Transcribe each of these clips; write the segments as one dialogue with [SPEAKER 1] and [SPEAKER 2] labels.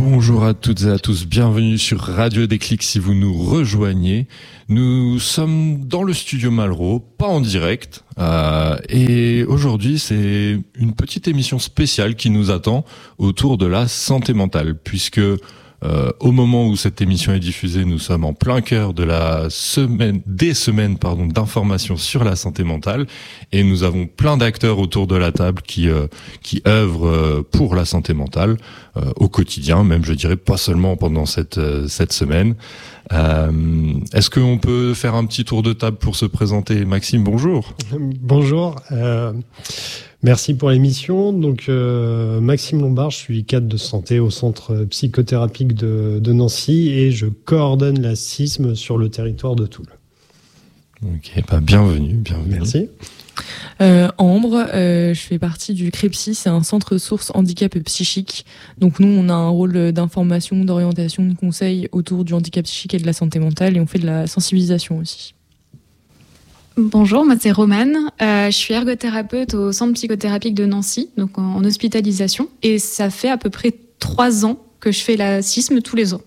[SPEAKER 1] Bonjour à toutes et à tous, bienvenue sur Radio Déclic si vous nous rejoignez. Nous sommes dans le studio Malraux, pas en direct, et aujourd'hui c'est une petite émission spéciale qui nous attend autour de la santé mentale, puisque au moment où cette émission est diffusée, nous sommes en plein cœur de des semaines d'information sur la santé mentale, et nous avons plein d'acteurs autour de la table qui œuvrent pour la santé mentale au quotidien, même je dirais pas seulement pendant cette semaine. Est-ce qu'on peut faire un petit tour de table pour se présenter? Maxime, bonjour.
[SPEAKER 2] Bonjour. Merci pour l'émission. Donc, Maxime Lombard, je suis cadre de santé au centre psychothérapique de Nancy et je coordonne la CISM sur le territoire de Toul.
[SPEAKER 1] Ok, bienvenue.
[SPEAKER 2] Merci.
[SPEAKER 3] Ambre, je fais partie du CREPSI, c'est un centre ressources handicap psychique. Donc nous, on a un rôle d'information, d'orientation, de conseil autour du handicap psychique et de la santé mentale, et on fait de la sensibilisation aussi.
[SPEAKER 4] Bonjour, moi c'est Romane, je suis ergothérapeute au centre psychothérapique de Nancy, donc en hospitalisation, et ça fait à peu près 3 ans que je fais la CISM tous les ans.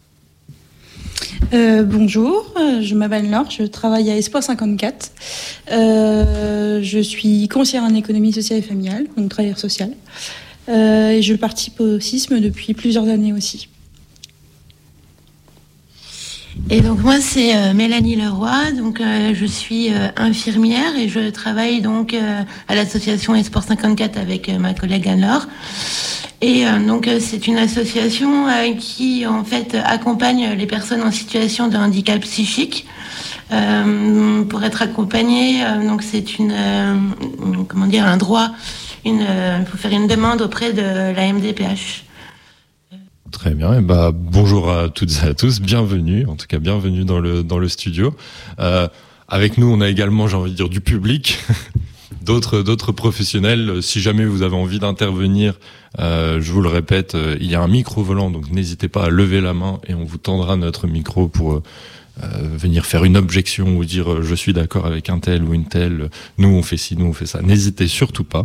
[SPEAKER 5] Bonjour, je m'appelle Laure, je travaille à Espoir 54. Je suis conseillère en économie sociale et familiale, donc travailleur social. Et je participe au CISM depuis plusieurs années aussi.
[SPEAKER 6] Et donc moi c'est Mélanie Leroy, donc je suis infirmière et je travaille donc à l'association Espoir 54 avec ma collègue Anne-Laure. Et donc c'est une association qui en fait accompagne les personnes en situation de handicap psychique. Pour être accompagné, donc c'est un droit, il faut faire une demande auprès de la MDPH.
[SPEAKER 1] Très bien, et bonjour à toutes et à tous, bienvenue dans le studio. Avec nous, on a également, j'ai envie de dire, du public, d'autres professionnels. Si jamais vous avez envie d'intervenir, je vous le répète, il y a un micro volant, donc n'hésitez pas à lever la main et on vous tendra notre micro pour venir faire une objection ou dire je suis d'accord avec un tel ou une telle, nous on fait ci, nous on fait ça. N'hésitez surtout pas.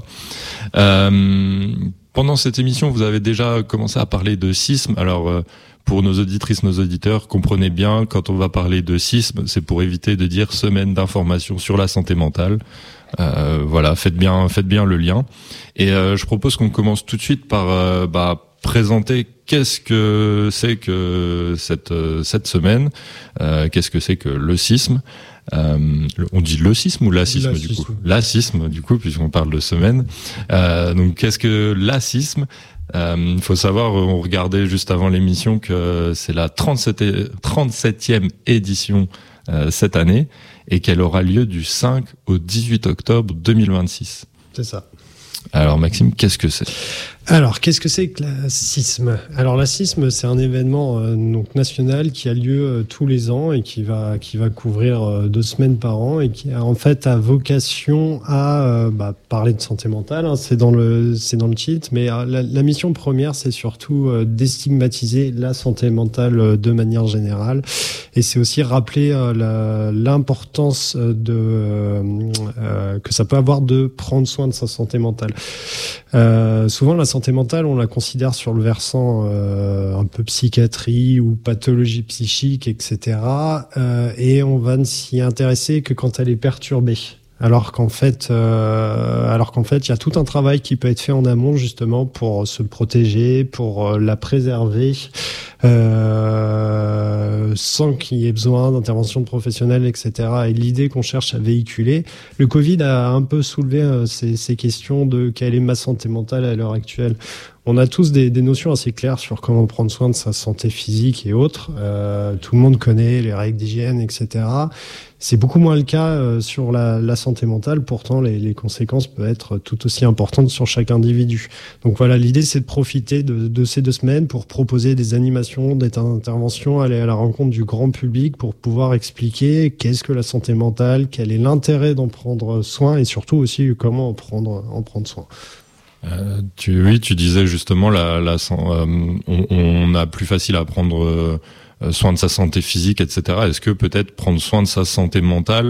[SPEAKER 1] Pendant cette émission, vous avez déjà commencé à parler de CISM. Alors, pour nos auditrices, nos auditeurs, comprenez bien, quand on va parler de CISM, c'est pour éviter de dire semaine d'information sur la santé mentale. Voilà, faites bien le lien. Et je propose qu'on commence tout de suite par présenter qu'est-ce que c'est que cette semaine, qu'est-ce que c'est que le CISM. On dit le CISM ou l'acisme du coup? L'acisme du coup, puisqu'on parle de semaine. Donc qu'est-ce que l'acisme? Il faut savoir, on regardait juste avant l'émission que c'est la 37e édition cette année et qu'elle aura lieu du 5 au 18 octobre 2026.
[SPEAKER 2] C'est ça.
[SPEAKER 1] Alors Maxime, qu'est-ce que c'est?
[SPEAKER 2] Alors, qu'est-ce que c'est que la CISM? Alors, la CISM, c'est un événement donc national qui a lieu tous les ans et qui va couvrir 2 semaines par an et qui a en fait vocation à parler de santé mentale. Hein, c'est dans le titre, mais la mission première, c'est surtout déstigmatiser la santé mentale de manière générale, et c'est aussi rappeler l'importance que ça peut avoir de prendre soin de sa santé mentale. Souvent, la santé mentale, on la considère sur le versant un peu psychiatrie ou pathologie psychique, etc. Et on va ne s'y intéresser que quand elle est perturbée. Alors qu'en fait, il y a tout un travail qui peut être fait en amont justement pour se protéger, pour la préserver, sans qu'il y ait besoin d'intervention de professionnels, etc. Et l'idée qu'on cherche à véhiculer, le Covid a un peu soulevé ces questions de quelle est ma santé mentale à l'heure actuelle. On a tous des notions assez claires sur comment prendre soin de sa santé physique et autres. Tout le monde connaît les règles d'hygiène, etc. C'est beaucoup moins le cas sur la santé mentale. Pourtant, les conséquences peuvent être tout aussi importantes sur chaque individu. Donc voilà, l'idée, c'est de profiter de ces 2 semaines pour proposer des animations, des interventions, aller à la rencontre du grand public pour pouvoir expliquer qu'est-ce que la santé mentale, quel est l'intérêt d'en prendre soin et surtout aussi comment en prendre soin.
[SPEAKER 1] Tu disais justement on a plus facile à prendre soin de sa santé physique, etc. Est-ce que peut-être prendre soin de sa santé mentale,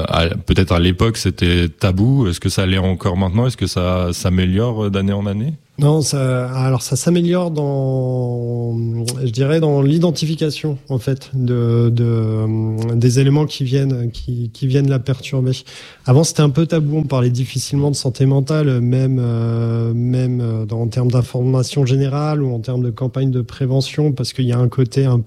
[SPEAKER 1] peut-être à l'époque c'était tabou, est-ce que ça l'est encore maintenant? Est-ce que ça s'améliore d'année en année?
[SPEAKER 2] Non, alors ça s'améliore dans l'identification en fait des éléments qui viennent la perturber. Avant, c'était un peu tabou, on parlait difficilement de santé mentale, même en termes d'information générale ou en termes de campagne de prévention, parce qu'il y a un côté un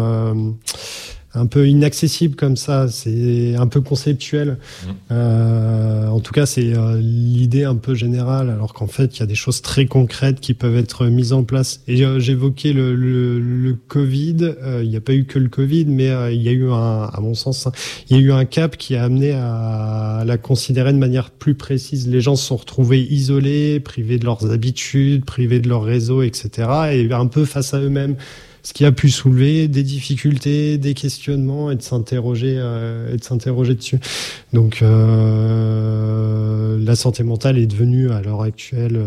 [SPEAKER 2] peu inaccessible comme ça, c'est un peu conceptuel. En tout cas, c'est l'idée un peu générale, alors qu'en fait, il y a des choses très concrètes qui peuvent être mises en place. Et j'évoquais le Covid. Il n'y a pas eu que le Covid, mais il y a eu à mon sens, il y a eu un cap qui a amené à la considérer de manière plus précise. Les gens se sont retrouvés isolés, privés de leurs habitudes, privés de leur réseau, etc. Et un peu face à eux-mêmes. Ce qui a pu soulever des difficultés, des questionnements et de s'interroger dessus. Donc la santé mentale est devenue à l'heure actuelle,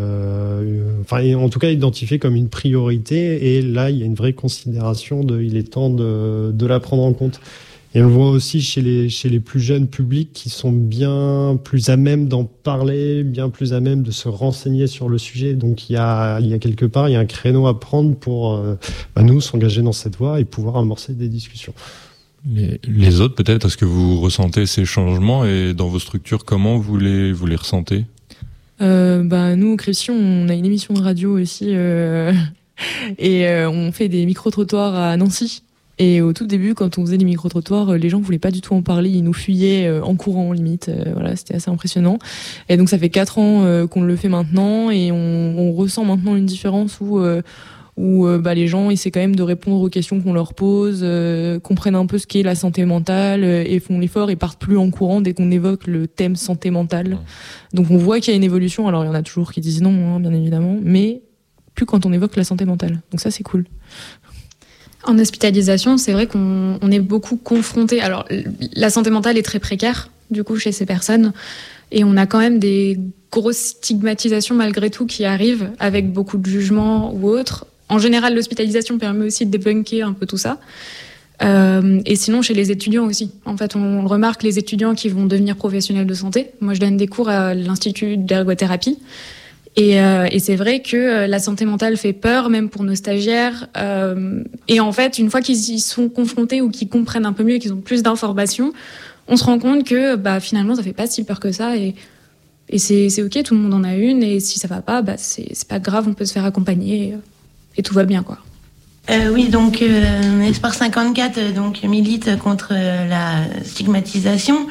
[SPEAKER 2] en tout cas identifiée comme une priorité. Et là, il y a une vraie considération il est temps de la prendre en compte. Et on le voit aussi chez les plus jeunes publics qui sont bien plus à même d'en parler, bien plus à même de se renseigner sur le sujet. Donc il y a quelque part, il y a un créneau à prendre pour nous s'engager dans cette voie et pouvoir amorcer des discussions.
[SPEAKER 1] Les autres, peut-être, est-ce que vous ressentez ces changements et dans vos structures, comment vous les ressentez ?
[SPEAKER 3] Nous, au Crépsy, on a une émission de radio aussi et on fait des micro-trottoirs à Nancy. Et au tout début, quand on faisait des micro-trottoirs, les gens voulaient pas du tout en parler, ils nous fuyaient en courant limite. Voilà, c'était assez impressionnant. Et donc ça fait 4 ans qu'on le fait maintenant et on ressent maintenant une différence où les gens essaient quand même de répondre aux questions qu'on leur pose, comprennent un peu ce qu'est la santé mentale et font l'effort et partent plus en courant dès qu'on évoque le thème santé mentale. Donc on voit qu'il y a une évolution. Alors il y en a toujours qui disent non, bien évidemment, mais plus quand on évoque la santé mentale. Donc ça c'est cool.
[SPEAKER 4] En hospitalisation, c'est vrai qu'on est beaucoup confronté. Alors, la santé mentale est très précaire, du coup, chez ces personnes. Et on a quand même des grosses stigmatisations, malgré tout, qui arrivent avec beaucoup de jugements ou autres. En général, l'hospitalisation permet aussi de débunker un peu tout ça. Et sinon, chez les étudiants aussi. En fait, on remarque les étudiants qui vont devenir professionnels de santé. Moi, je donne des cours à l'Institut d'ergothérapie. Et c'est vrai que la santé mentale fait peur, même pour nos stagiaires. Et en fait, une fois qu'ils y sont confrontés ou qu'ils comprennent un peu mieux et qu'ils ont plus d'informations, on se rend compte que finalement, ça fait pas si peur que ça. Et c'est OK, tout le monde en a une. Et si ça va pas, c'est pas grave, on peut se faire accompagner et tout va bien, quoi.
[SPEAKER 6] Oui, donc Espoir 54 donc milite contre la stigmatisation.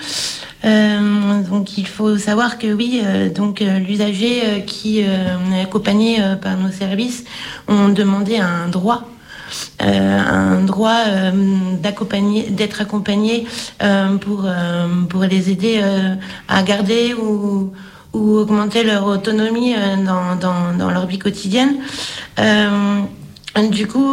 [SPEAKER 6] Donc il faut savoir que oui, l'usager qui est accompagné par nos services ont demandé un droit d'être accompagné pour les aider à garder ou augmenter leur autonomie dans leur vie quotidienne. Du coup,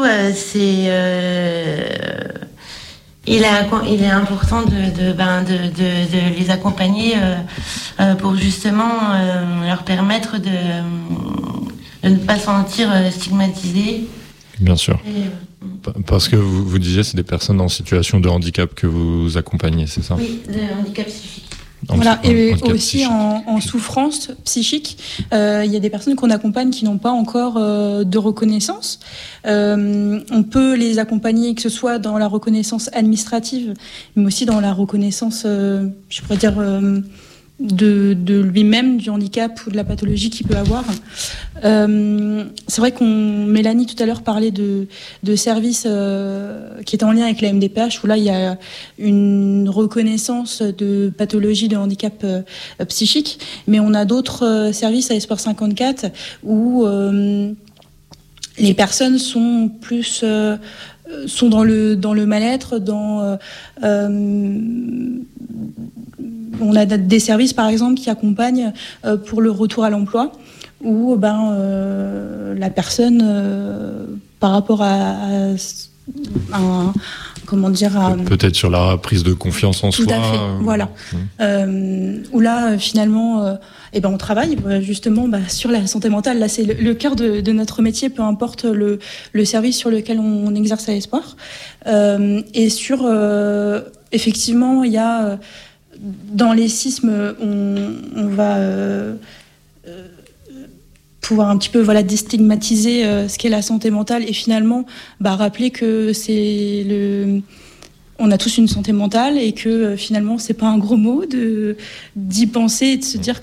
[SPEAKER 6] il est important de les accompagner pour justement leur permettre de ne pas se sentir stigmatisés.
[SPEAKER 1] Bien sûr. Parce que vous disiez, c'est des personnes en situation de handicap que vous accompagnez, c'est ça ?
[SPEAKER 6] Oui, de handicap psychique.
[SPEAKER 5] Voilà, et aussi en souffrance psychique, il y a des personnes qu'on accompagne qui n'ont pas encore de reconnaissance. On peut les accompagner, que ce soit dans la reconnaissance administrative, mais aussi dans la reconnaissance, je pourrais dire, de lui-même, du handicap ou de la pathologie qu'il peut avoir. C'est vrai Mélanie tout à l'heure parlait de services qui étaient en lien avec la MDPH, où là il y a une reconnaissance de pathologie de handicap psychique, mais on a d'autres services à Espoir 54 où les personnes sont plus sont dans le mal-être, on a des services par exemple qui accompagnent pour le retour à l'emploi, où la personne par rapport à
[SPEAKER 1] peut-être sur la prise de confiance en soi.
[SPEAKER 5] Tout à fait, voilà. Où là finalement on travaille justement sur la santé mentale. Là c'est le cœur de notre métier, peu importe le service sur lequel on exerce à Espoir. Et sur effectivement il y a dans les sismes on va pouvoir un petit peu déstigmatiser ce qu'est la santé mentale et finalement rappeler que on a tous une santé mentale et que finalement c'est pas un gros mot d'y penser et de se dire